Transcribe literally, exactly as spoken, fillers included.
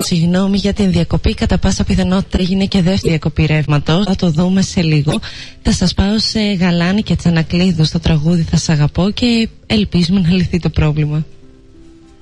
Συγγνώμη για την διακοπή. Κατά πάσα πιθανότητα έγινε και δεύτερη διακοπή ρεύματος. Θα το δούμε σε λίγο. Θα σας πάω σε Γαλάνη και Τσανακλείδου στο τραγούδι Θα Σ' Αγαπώ και ελπίζουμε να λυθεί το πρόβλημα.